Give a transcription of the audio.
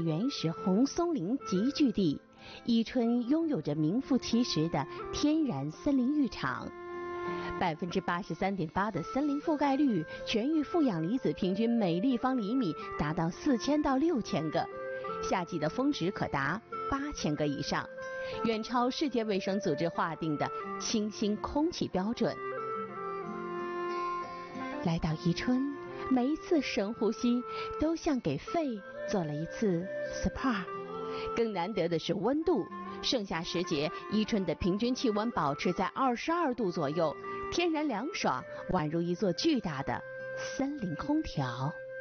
原始红松林集聚地，伊春拥有着名副其实的天然森林浴场。83.8%的森林覆盖率，全域负氧离子平均每立方厘米达到4000到6000个，夏季的峰值可达8000个以上，远超世界卫生组织划定的清新空气标准。来到伊春，每一次深呼吸都像给肺做了一次 SPA。 更难得的是温度，盛夏时节，伊春的平均气温保持在22度左右，天然凉爽，宛如一座巨大的森林空调。